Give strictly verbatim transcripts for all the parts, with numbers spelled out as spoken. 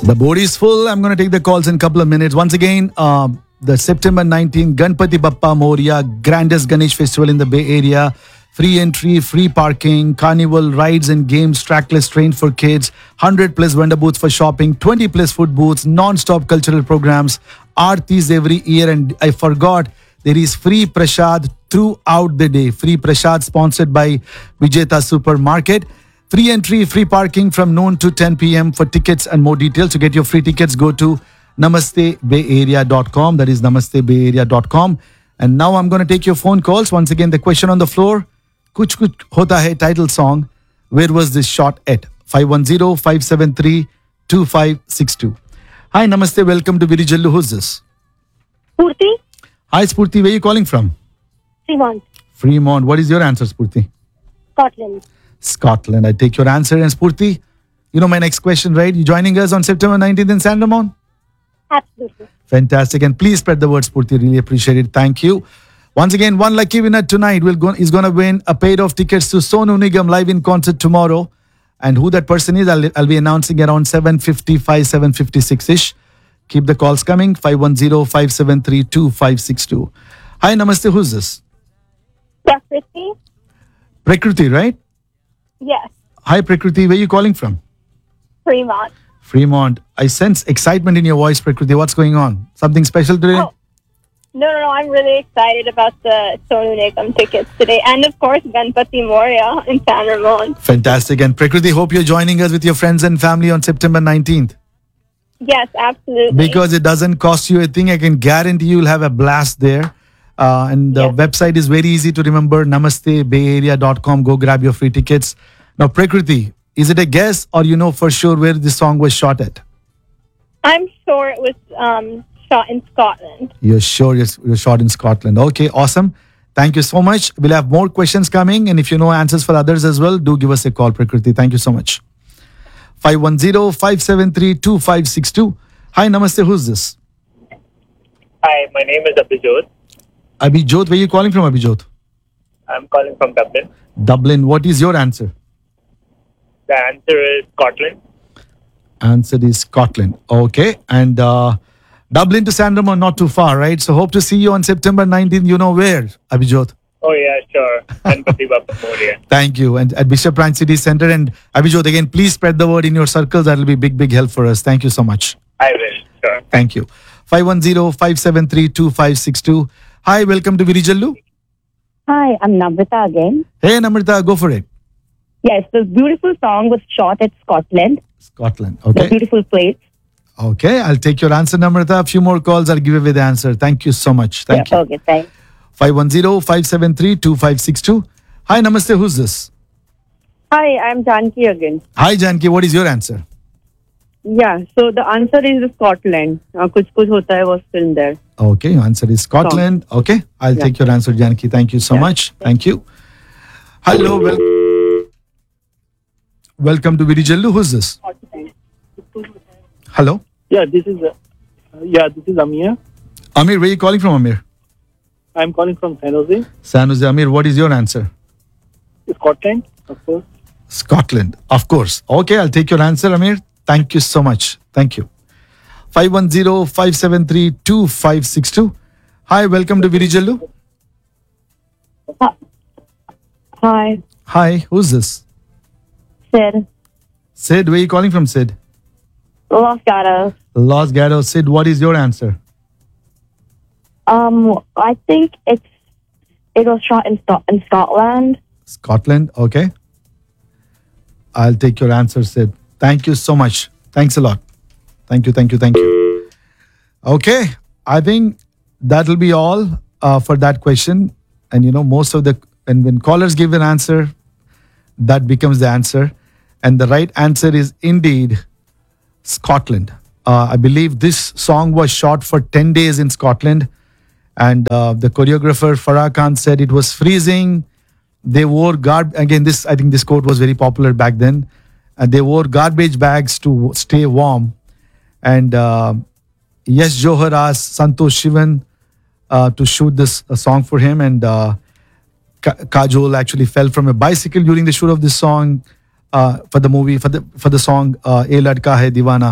The board is full. I'm going to take the calls in a couple of minutes. Once again, uh, the September nineteenth Ganpati Bappa Moria, grandest Ganesh festival in the Bay Area. Free entry, free parking, carnival, rides and games, trackless train for kids, one hundred plus vendor booths for shopping, twenty plus food booths, non-stop cultural programs, aartis every year. And I forgot, there is free prasad throughout the day. Free prasad sponsored by Vijeta Supermarket. Free entry, free parking from noon to ten p.m. For tickets and more details. To get your free tickets, go to namaste bay area dot com. That is namaste bay area dot com. And now I'm going to take your phone calls. Once again, the question on the floor. Kuch Kuch Hota Hai title song. Where was this shot at? five one zero, five seven three, two five six two. Hi, namaste. Welcome to Virijallu. Who's this? Spurti? Hi, Spurti. Where are you calling from? Fremont. Fremont. What is your answer, Spurti? Scotland. Scotland. I take your answer. And Spurti, you know my next question, right? You joining us on September nineteenth in San Ramon? Absolutely. Fantastic. And please spread the word, Spurti. Really appreciate it. Thank you. Once again, one lucky winner tonight will go, is going to win a pair of tickets to Sonu Nigam live in concert tomorrow. And who that person is, I'll, I'll be announcing around seven fifty-five, seven fifty-six-ish. Keep the calls coming. five one zero, five seven three, two five six two. Hi, namaste. Who's this? Prakriti? Prakriti, right? Yes. Hi, Prakriti. Where are you calling from? Fremont. Fremont. I sense excitement in your voice, Prakriti. What's going on? Something special today? Oh. No, no, no. I'm really excited about the Sonu Nigam tickets today. And of course, Ganpati Moria in San Ramon. Fantastic. And Prakriti, hope you're joining us with your friends and family on September nineteenth. Yes, absolutely. Because it doesn't cost you a thing. I can guarantee you'll have a blast there. Uh, and the Yes. website is very easy to remember. namaste bay area dot com. Go grab your free tickets. Now, Prakriti, is it a guess or you know for sure where this song was shot at? I'm sure it was um, shot in Scotland. You're sure you're, you're shot in Scotland. Okay, awesome. Thank you so much. We'll have more questions coming. And if you know answers for others as well, do give us a call, Prakriti. Thank you so much. five one zero, five seven three, two five six two. Hi, namaste. Who's this? Hi, my name is Abhijot. Abhijot. Where are you calling from, Abhijot? I'm calling from Dublin. Dublin. What is your answer? The answer is Scotland. Answer is Scotland. Okay. And uh, Dublin to San Ramon, not too far, right? So hope to see you on September nineteenth. You know where, Abhijot? Oh, yeah, sure. Ganpati Bappa Moria. Thank you. And at Bishop Ranch City Center. And Abhijot, again, please spread the word in your circles. That will be big, big help for us. Thank you so much. I will, sure. Thank you. five one zero, five seven three, two five six two. Hi, welcome to Virijallu. Hi, I'm Namrata again. Hey, Namrata, go for it. Yes, this beautiful song was shot at Scotland. Scotland. The Okay. beautiful place. Okay, I'll take your answer, Namrata. A few more calls. I'll give away the answer. Thank you so much. Thank Yeah, you. Okay, thanks. five one zero, five seven three, two five six two. Hi, namaste. Who's this? Hi, I'm Janki again. Hi, Janki. What is your answer? Yeah, so the answer is Scotland. Uh, Kuch Kuch Hota Hai was filmed there. Okay, your answer is Scotland. Okay, I'll Yeah. take your answer, Janki. Thank you so Yeah. much. Thank you. Hello, well, welcome to Virijallu. Who's this? Hello, Yeah, this is, uh, yeah, this is Amir. Amir. Where are you calling from, Amir? I'm calling from San Jose, San Jose. Amir, what is your answer? Scotland, of course. Scotland, of course. Okay, I'll take your answer, Amir. Thank you so much. Thank you. five one zero, five seven three, two five six two. Hi, welcome to Virijallu. Hi, Hi, who's this? Sid. Sid, where are you calling from, Sid? Los Gatos. Los Gatos. Sid, what is your answer? Um, I think it's it was shot in Scot- in Scotland. Scotland, okay. I'll take your answer, Sid. Thank you so much. Thanks a lot. Thank you, thank you, thank you. Okay, I think that'll be all uh, for that question. And you know, most of the, and when callers give an answer, that becomes the answer. And the right answer is indeed Scotland. Uh, I believe this song was shot for ten days in Scotland. And uh, the choreographer Farah Khan said it was freezing. They wore garb again. This I think this quote was very popular back then. And they wore garbage bags to stay warm. And uh, Yash Johar asked Santosh Shivan uh, to shoot this uh, song for him. And uh, Ka- Kajol actually fell from a bicycle during the shoot of this song uh, for the movie for the for the song uh, "Ye Ladka Hai Deewana."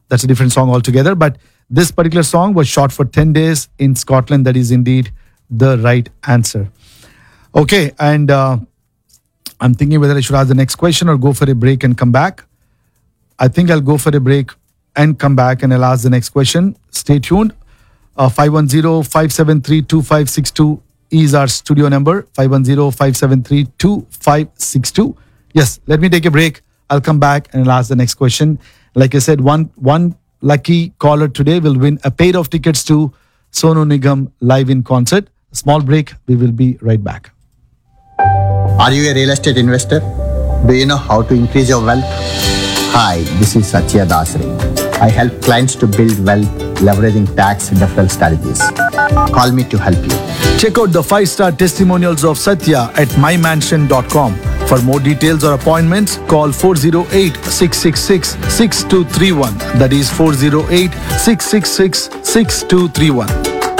That's a different song altogether. But this particular song was shot for ten days in Scotland. That is indeed the right answer. Okay, and uh, I'm thinking whether I should ask the next question or go for a break and come back. I think I'll go for a break and come back and I'll ask the next question. Stay tuned. Uh, five one zero, five seven three, two five six two is our studio number. five one zero, five seven three, two five six two. Yes, let me take a break. I'll come back and I'll ask the next question. Like I said, one one lucky caller today will win a pair of tickets to Sonu Nigam live in concert. A small break. We will be right back. Are you a real estate investor? Do you know how to increase your wealth? Hi, this is Satya Dasri. I help clients to build wealth leveraging tax deferral strategies. Call me to help you. Check out the five-star testimonials of Satya at my mansion dot com. For more details or appointments, call four oh eight, six six six, six two three one. That is four oh eight, six six six, six two three one.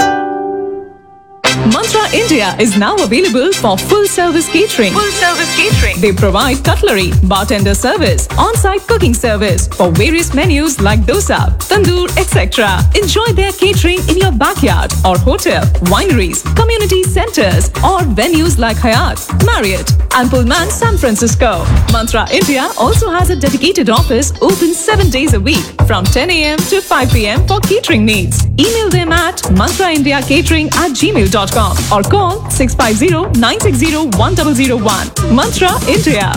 Mantra India is now available for full-service catering. Full-service catering. They provide cutlery, bartender service, on-site cooking service for various menus like dosa, tandoor, et cetera. Enjoy their catering in your backyard or hotel, wineries, community centers, or venues like Hyatt, Marriott, and Pullman San Francisco. Mantra India also has a dedicated office open seven days a week from ten a.m. to five p.m. for catering needs. Email them at mantraindiacatering at gmail dot com or call six five zero, nine six zero, one zero zero one. Mantra India.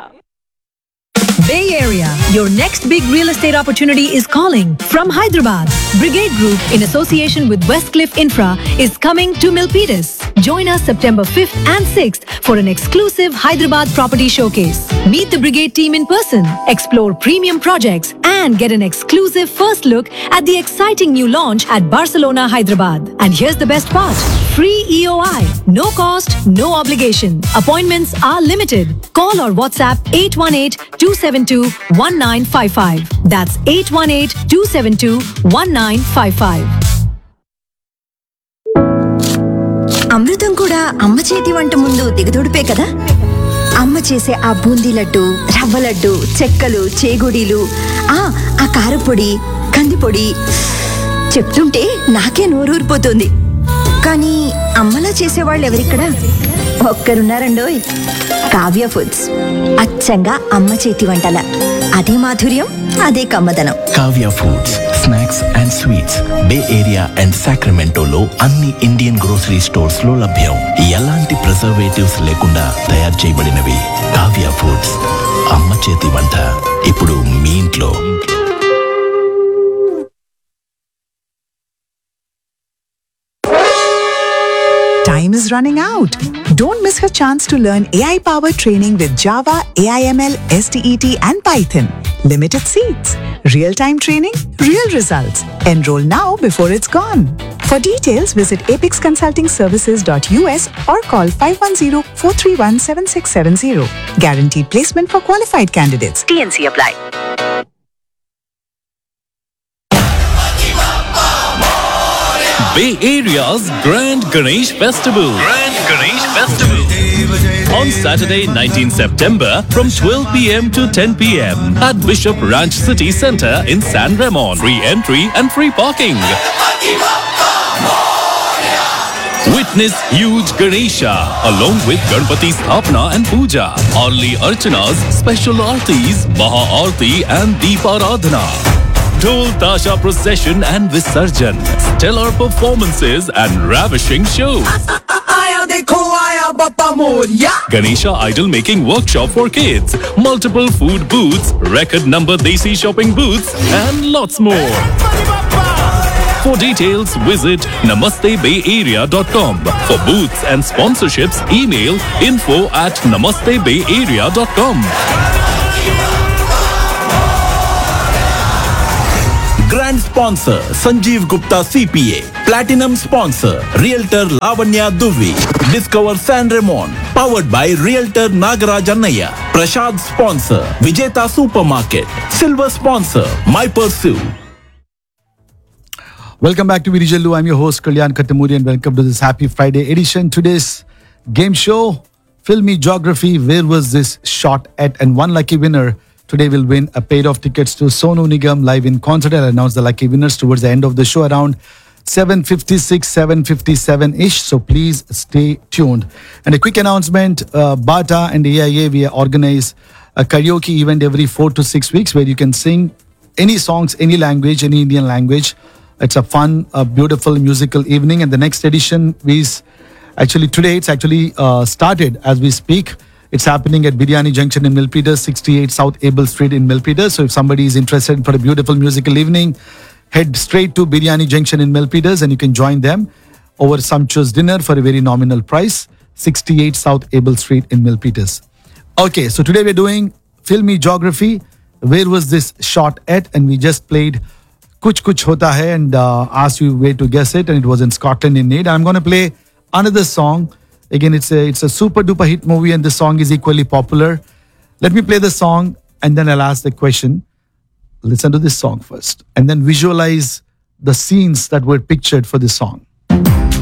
Bay Area, your next big real estate opportunity is calling. From Hyderabad, Brigade Group, in association with Westcliff Infra, is coming to Milpitas. Join us September fifth and sixth for an exclusive Hyderabad property showcase. Meet the Brigade team in person, explore premium projects, and get an exclusive first look at the exciting new launch at Barcelona, Hyderabad. And here's the best part. Free E O I. No cost, no obligation. Appointments are limited. Call or WhatsApp eight one eight, two seven two, one nine five five. That's eight one eight, two seven two, one nine five five. అమృతం కూడా అమ్మ చేతి వంట ముందు దిగదొడిపే కదా. అమ్మ చేసే ఆ బూందీ లడ్డు, రవ్వ లడ్డు, చెక్కలు, చేగుడీలు, ఆ ఆ కారపొడి, కందిపొడి చెప్తుంటే నాకే నోరూరిపోతుంది. కానీ అమ్మలా చేసేవాళ్ళు ఎవరిక్కడ? ఒక్కరున్నారండోయ్, కావ్య ఫుడ్స్. అచ్చంగా అమ్మ చేతి వంటల అదే మాధుర్యం, అదే కమ్మదనం. Kavya foods, snacks and sweets, bay area and సాక్రమెంటోలో అన్ని ఇండియన్ గ్రోసరీ స్టోర్స్ లో లభ్యం. ఎలాంటి ప్రిజర్వేటివ్స్ లేకుండా తయారు చేయబడినవి. కావ్య ఫుడ్స్, అమ్మ చేతి వంట ఇప్పుడు మీ ఇంట్లో. Time is running out. Don't miss her chance to learn A I-powered training with Java, A I M L, S T E T and Python. Limited seats. Real-time training, real results. Enroll now before it's gone. For details, visit apex consulting services dot U S or call five one zero, four three one, seven six seven zero. Guaranteed placement for qualified candidates. T N C apply. Bay Area's Grand Ganesh Festival. Grand Ganesh Festival. On Saturday, nineteenth September from twelve p.m. to ten p.m. at Bishop Ranch City Centre in San Ramon. Free entry and free parking. Witness huge Ganesha along with Ganpati Sthapana and Puja, Arli Archanas, special Aartis, Maha Aarti and Deeparadhana. Dhol Tasha procession and Visarjan, stellar performances and ravishing shows. Ganesha idol making workshop for kids, multiple food booths, record number Desi shopping booths and lots more. For details, visit namaste bay area dot com. For booths and sponsorships, email info at namaste bay area dot com. Grand sponsor Sanjeev Gupta C P A. Platinum sponsor Realtor Lavanya Duvi. Discover San Ramon. Powered by Realtor Nagaraj Annaya. Prashad sponsor Vijeta Supermarket. Silver sponsor My Pursue. Welcome back to Virijallu. I'm your host Kalyan Kattamuri and welcome to this happy Friday edition. Today's game show, Fill Me Geography. Where was this shot at? And one lucky winner today will win a pair of tickets to Sonu Nigam live in concert. I'll announce the lucky winners towards the end of the show around seven fifty-six, seven fifty-seven-ish. So please stay tuned. And a quick announcement, uh, Bata and A I A, we organize a karaoke event every four to six weeks where you can sing any songs, any language, any Indian language. It's a fun, uh, beautiful musical evening. And the next edition is actually today, it's actually uh, started as we speak. It's happening at Biryani Junction in Milpitas, sixty-eight South Abel Street in Milpitas. So if somebody is interested for a beautiful musical evening, head straight to Biryani Junction in Milpitas and you can join them over sumptuous dinner for a very nominal price, sixty-eight South Abel Street in Milpitas. Okay, so today we're doing filmy geography. Where was this shot at? And we just played Kuch Kuch Hota Hai and uh, asked you where to guess it. And it was in Scotland in need. I'm going to play another song. Again, it's a, it's a super duper hit movie and the song is equally popular. Let me play the song and then I'll ask the question. Listen to this song first and then visualize the scenes that were pictured for this song.